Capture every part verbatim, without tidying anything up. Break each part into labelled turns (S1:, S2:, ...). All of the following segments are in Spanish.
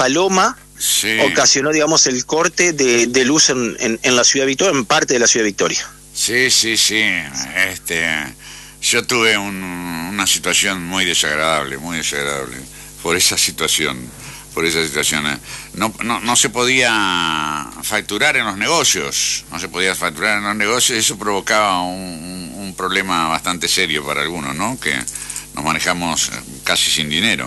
S1: Paloma
S2: sí.
S1: ocasionó, digamos, el corte de, de luz en, en, en la ciudad de Victoria, en parte de la ciudad de Victoria.
S2: Sí, sí, sí. Este, yo tuve un, una situación muy desagradable, muy desagradable, por esa situación, por esa situación. No, no, no se podía facturar en los negocios, no se podía facturar en los negocios, eso provocaba un, un, un problema bastante serio para algunos, ¿no? Que nos manejamos casi sin dinero.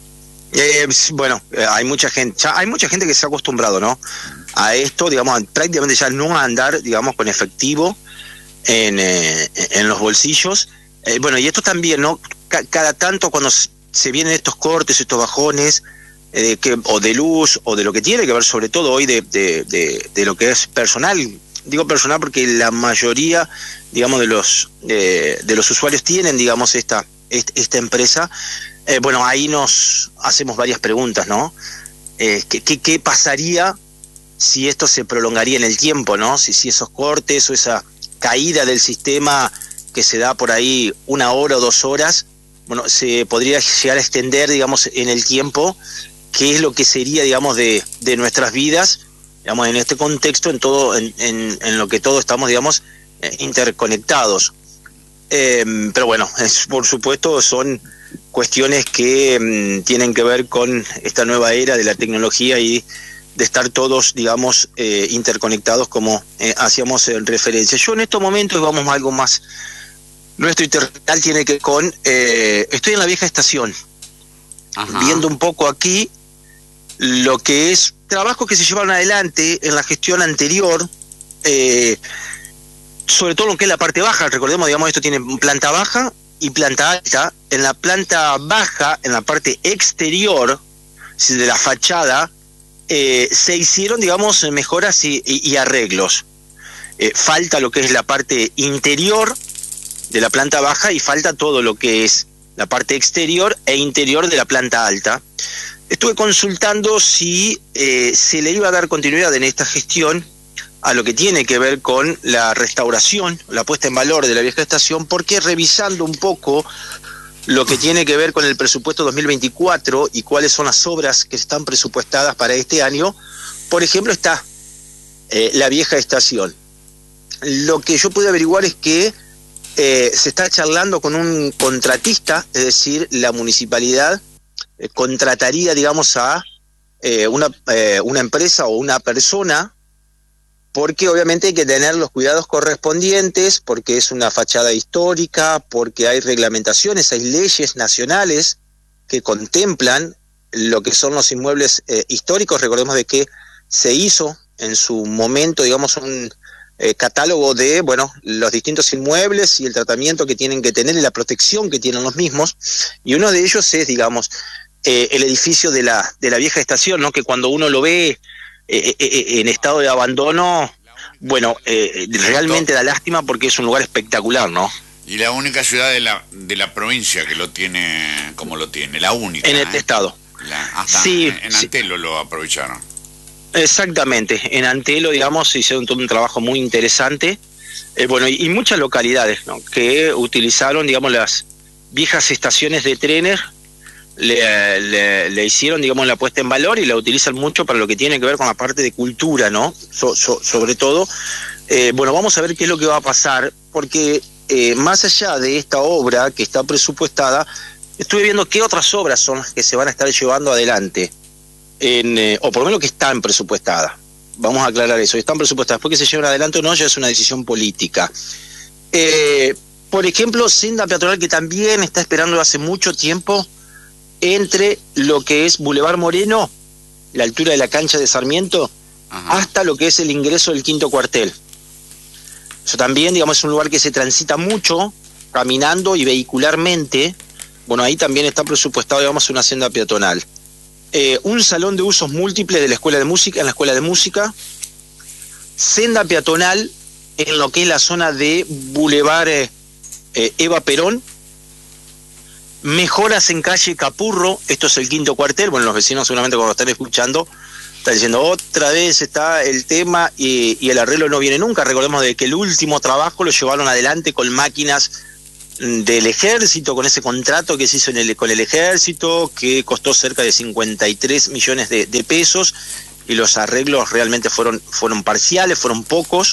S1: Eh, bueno, eh, hay mucha gente, ya hay mucha gente que se ha acostumbrado, ¿no? A esto, digamos, prácticamente ya no a andar, digamos, con efectivo en, eh, en los bolsillos. Eh, bueno, y esto también, ¿no? C- cada tanto cuando se vienen estos cortes, estos bajones, eh, que, o de luz, o de lo que tiene que ver sobre todo hoy de, de, de, de lo que es personal. Digo personal porque la mayoría, digamos, de los eh, de los usuarios tienen, digamos, esta, esta empresa. Eh, bueno, ahí nos hacemos varias preguntas, ¿no? Eh, ¿qué, qué, ¿Qué pasaría si esto se prolongaría en el tiempo, ¿no? Si, si esos cortes o esa caída del sistema que se da por ahí una hora o dos horas, bueno, se podría llegar a extender, digamos, en el tiempo. ¿Qué es lo que sería, digamos, de, de nuestras vidas, digamos, en este contexto, en todo, en, en, en lo que todos estamos, digamos, interconectados? Eh, pero bueno, es, por supuesto, son cuestiones que mmm, tienen que ver con esta nueva era de la tecnología y de estar todos, digamos, eh, interconectados como eh, hacíamos en referencia. Yo en estos momentos vamos a algo más. Nuestro internet tiene que ver con... Eh, estoy en la vieja estación, Ajá. viendo un poco aquí lo que es trabajos que se llevaron adelante en la gestión anterior, eh, sobre todo lo que es la parte baja. Recordemos, digamos, esto tiene planta baja y planta alta. En la planta baja, en la parte exterior de la fachada, eh, se hicieron, digamos, mejoras y, y, y arreglos. Eh, falta lo que es la parte interior de la planta baja y falta todo lo que es la parte exterior e interior de la planta alta. Estuve consultando si eh, se le iba a dar continuidad en esta gestión a lo que tiene que ver con la restauración, la puesta en valor de la vieja estación, porque revisando un poco lo que tiene que ver con el presupuesto dos mil veinticuatro y cuáles son las obras que están presupuestadas para este año, por ejemplo, está eh, la vieja estación. Lo que yo pude averiguar es que eh, se está charlando con un contratista, es decir, la municipalidad eh, contrataría, digamos, a eh, una, eh, una empresa o una persona, porque obviamente hay que tener los cuidados correspondientes, porque es una fachada histórica, porque hay reglamentaciones, hay leyes nacionales que contemplan lo que son los inmuebles eh, históricos. Recordemos de que se hizo en su momento, digamos, un eh, catálogo de, bueno, los distintos inmuebles y el tratamiento que tienen que tener y la protección que tienen los mismos, y uno de ellos es, digamos, eh, el edificio de la, de la vieja estación, ¿no? Que cuando uno lo ve Eh, eh, en estado de abandono, bueno, eh, realmente da lástima porque es un lugar espectacular, ¿no?
S2: Y la única ciudad de la de la provincia que lo tiene como lo tiene, la única.
S1: En este
S2: ¿eh?
S1: estado.
S2: La, hasta
S1: sí,
S2: en, en Antelo sí. Lo aprovecharon.
S1: Exactamente, en Antelo, digamos, hicieron todo un trabajo muy interesante. Eh, bueno, y, y muchas localidades, ¿no? Que utilizaron, digamos, las viejas estaciones de trenes. Le, le, le hicieron, digamos, la puesta en valor y la utilizan mucho para lo que tiene que ver con la parte de cultura, ¿no? So, so, sobre todo, eh, bueno, vamos a ver qué es lo que va a pasar, porque eh, más allá de esta obra que está presupuestada, estuve viendo qué otras obras son las que se van a estar llevando adelante, en, eh, o por lo menos que están presupuestadas. Vamos a aclarar eso, están presupuestadas. Después que se lleven adelante o no, ya es una decisión política. Eh, por ejemplo, senda peatonal que también está esperando hace mucho tiempo, entre lo que es Boulevard Moreno, la altura de la cancha de Sarmiento, Ajá. hasta lo que es el ingreso del quinto cuartel. Eso también, digamos, es un lugar que se transita mucho, caminando y vehicularmente. Bueno, ahí también está presupuestado, digamos, una senda peatonal. Eh, un salón de usos múltiples de la Escuela de Música, en la Escuela de Música. Senda peatonal en lo que es la zona de Boulevard eh, eh, Eva Perón. Mejoras en calle Capurro, esto es el quinto cuartel. Bueno, los vecinos seguramente cuando están escuchando están diciendo otra vez está el tema y, y el arreglo no viene nunca. Recordemos de que el último trabajo lo llevaron adelante con máquinas del ejército, con ese contrato que se hizo en el, con el ejército, que costó cerca de cincuenta y tres millones de, de pesos, y los arreglos realmente fueron, fueron parciales, fueron pocos.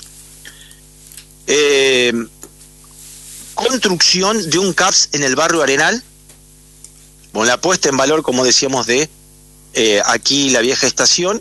S1: Eh, construcción de un C A P S en el barrio Arenal, con la puesta en valor, como decíamos, de eh, aquí la vieja estación.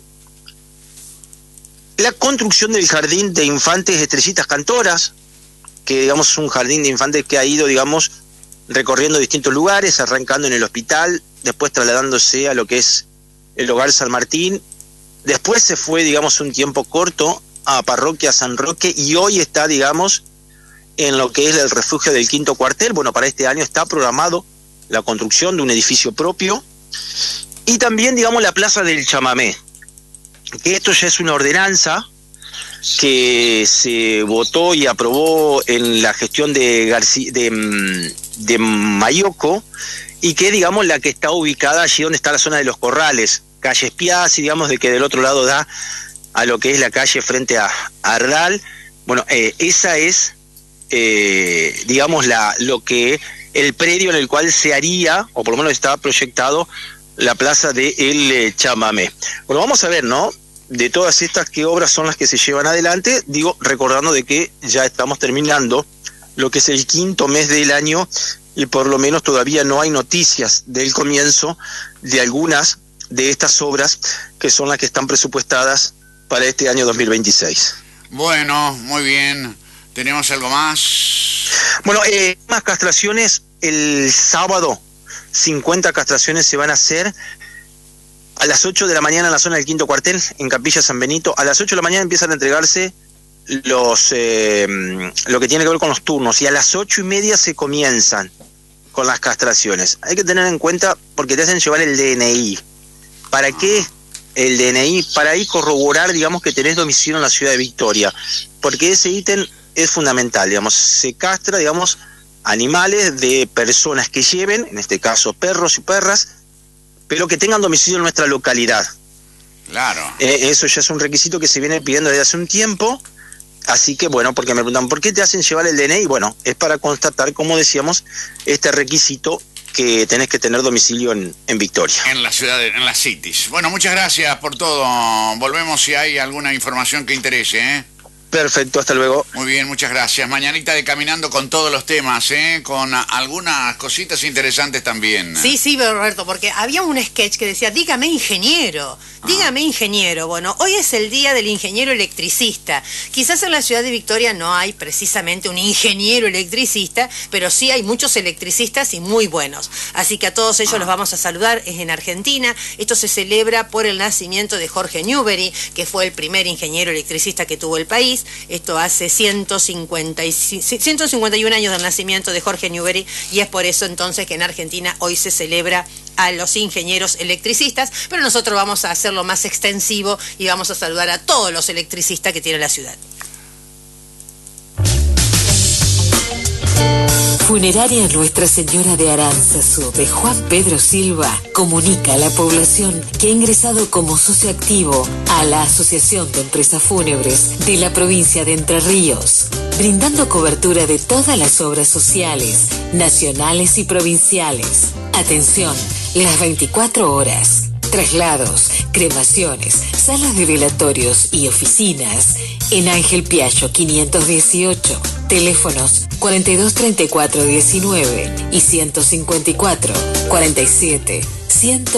S1: La construcción del jardín de infantes Estrellitas Cantoras, que digamos es un jardín de infantes que ha ido, digamos, recorriendo distintos lugares, arrancando en el hospital, después trasladándose a lo que es el Hogar San Martín, después se fue, digamos, un tiempo corto a Parroquia San Roque, y hoy está, digamos, en lo que es el refugio del Quinto Cuartel. Bueno, para este año está programado la construcción de un edificio propio, y también, digamos, la Plaza del Chamamé, que esto ya es una ordenanza que se votó y aprobó en la gestión de García, de, de Mayoco, y que, digamos, la que está ubicada allí donde está la zona de los Corrales, calle Espiaz, y digamos de que del otro lado da a lo que es la calle frente a Ardal. Bueno, eh, esa es, eh, digamos, la lo que el predio en el cual se haría, o por lo menos está proyectado, la Plaza de El Chamamé. Bueno, vamos a ver, ¿no?, de todas estas, qué obras son las que se llevan adelante, digo, recordando de que ya estamos terminando lo que es el quinto mes del año, y por lo menos todavía no hay noticias del comienzo de algunas de estas obras que son las que están presupuestadas para este año dos mil veintiséis.
S2: Bueno, muy bien. ¿Tenemos algo más?
S1: Bueno, eh, más castraciones. El sábado cincuenta castraciones se van a hacer a las ocho de la mañana en la zona del Quinto Cuartel, en Capilla San Benito. A las ocho de la mañana empiezan a entregarse los eh, lo que tiene que ver con los turnos, y a las ocho y media se comienzan con las castraciones. Hay que tener en cuenta, porque te hacen llevar el D N I. ¿Para qué el D N I? Para ahí corroborar, digamos, que tenés domicilio en la ciudad de Victoria, porque ese ítem es fundamental. Digamos, se castra, digamos, animales de personas que lleven, en este caso perros y perras, pero que tengan domicilio en nuestra localidad.
S2: Claro.
S1: Eh, eso ya es un requisito que se viene pidiendo desde hace un tiempo. Así que, bueno, porque me preguntan, ¿por qué te hacen llevar el D N I? Bueno, es para constatar, como decíamos, este requisito, que tenés que tener domicilio en, en Victoria.
S2: En la ciudad, de, en las cities. Bueno, muchas gracias por todo. Volvemos si hay alguna información que interese, ¿eh?
S1: Perfecto, hasta luego.
S2: Muy bien, muchas gracias. Mañanita de Caminando con todos los temas, ¿eh? Con algunas cositas interesantes también.
S3: Sí, sí, Roberto, porque había un sketch que decía, dígame ingeniero, dígame ah. ingeniero. Bueno, hoy es el día del ingeniero electricista. Quizás en la ciudad de Victoria no hay precisamente un ingeniero electricista, pero sí hay muchos electricistas y muy buenos. Así que a todos ellos ah. los vamos a saludar. Es en Argentina. Esto se celebra por el nacimiento de Jorge Newbery, que fue el primer ingeniero electricista que tuvo el país. Esto hace ciento cincuenta y uno años del nacimiento de Jorge Newbery, y es por eso entonces que en Argentina hoy se celebra a los ingenieros electricistas, pero nosotros vamos a hacerlo más extensivo y vamos a saludar a todos los electricistas que tiene la ciudad.
S4: Funeraria Nuestra Señora de Aránzazu de Juan Pedro Silva comunica a la población que ha ingresado como socio activo a la Asociación de Empresas Fúnebres de la provincia de Entre Ríos, brindando cobertura de todas las obras sociales, nacionales y provinciales. Atención, las veinticuatro horas. Traslados, cremaciones, salas de velatorios y oficinas en Ángel Piaggio quinientos dieciocho. Teléfonos cuarenta y dos treinta y cuatro diecinueve y ciento cincuenta y cuatro cuarenta y siete ciento